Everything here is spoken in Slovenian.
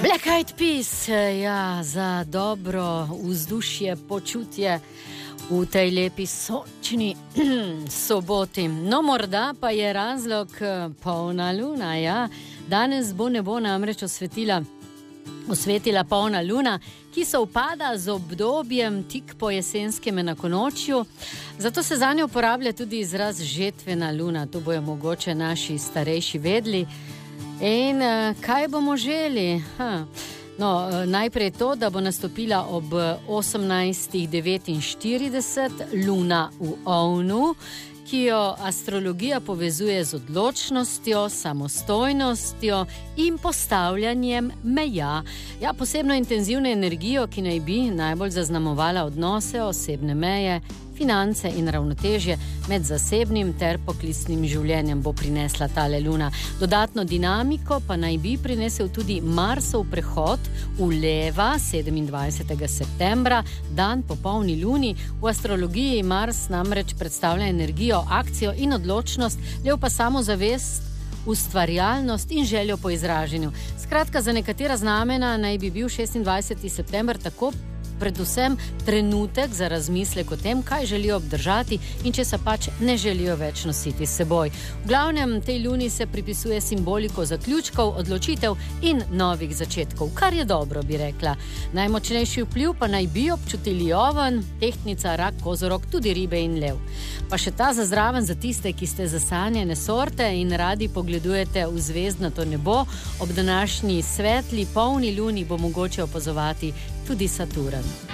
Black Eyed Peas, ja, za dobro vzdušje, počutje v tej lepi sočni soboti. No, morda pa je razlog polna luna, ja. Danes bo nebo namreč osvetila polna luna, ki se upada z obdobjem tik po jesenskem enakonočju. Zato se zanjo uporablja tudi izraz žetvena luna. To bojo mogoče naši starejši vedeli. In kaj bomo želi? No, najprej to, da bo nastopila ob 18:49 luna v ovnu, ki jo astrologija povezuje z odločnostjo, samostojnostjo in postavljanjem meja. Ja, posebno intenzivno energijo, ki naj bi najbolj zaznamovala odnose, osebne meje, finance in ravnotežje med zasebnim ter poklicnim življenjem bo prinesla tale luna. Dodatno dinamiko pa naj bi prinesel tudi Marsov prehod v Leva 27. septembra, dan po polni luni. V astrologiji Mars namreč predstavlja energijo, akcijo in odločnost, Lev pa samozavest, ustvarjalnost in željo po izraženju. Skratka, za nekatera znamena naj bi bil 26. september tako predvsem trenutek za razmislek o tem, kaj želijo obdržati in če se pač ne želijo več nositi s seboj. V glavnem tej luni se pripisuje simboliko zaključkov, odločitev in novih začetkov, kar je dobro, bi rekla. Najmočnejši vpliv pa naj bi občutili Oven, Tehtnica, Rak, Kozorog, tudi Ribe in Lev. Pa še ta za zraven za tiste, ki ste zasanjene sorte in radi pogledujete v zvezdnato nebo. Ob današnji svetli, polni luni bo mogoče opazovati tudi Saturn.